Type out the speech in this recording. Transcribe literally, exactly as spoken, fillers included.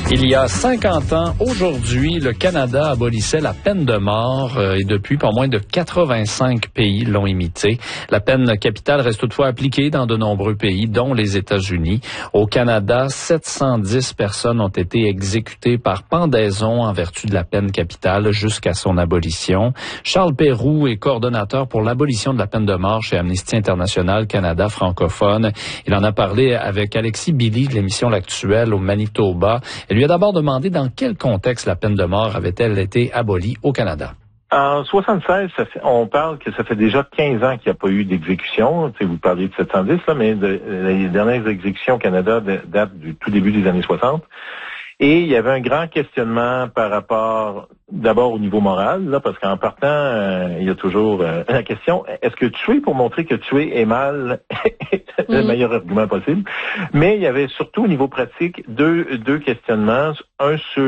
Il y a cinquante ans, aujourd'hui, le Canada abolissait la peine de mort euh, et depuis, pas moins de quatre-vingt-cinq pays l'ont imité. La peine capitale reste toutefois appliquée dans de nombreux pays, dont les États-Unis. Au Canada, sept cent dix personnes ont été exécutées par pendaison en vertu de la peine capitale jusqu'à son abolition. Charles Péroux est coordonnateur pour l'abolition de la peine de mort chez Amnesty International Canada francophone. Il en a parlé avec Alexis Billy de l'émission L'Actuelle au Manitoba. Elle lui a d'abord demandé dans quel contexte la peine de mort avait-elle été abolie au Canada. En soixante-seize, ça fait, on parle que ça fait déjà quinze ans qu'il n'y a pas eu d'exécution. Tu sais, vous parliez de sept cent dix, là, mais de, les dernières exécutions au Canada datent du tout début des années soixante. Et il y avait un grand questionnement par rapport, d'abord au niveau moral, là, parce qu'en partant, euh, il y a toujours euh, la question, est-ce que tuer pour montrer que tuer est mal est le meilleur argument possible? Mais il y avait surtout au niveau pratique deux, deux questionnements. Un sur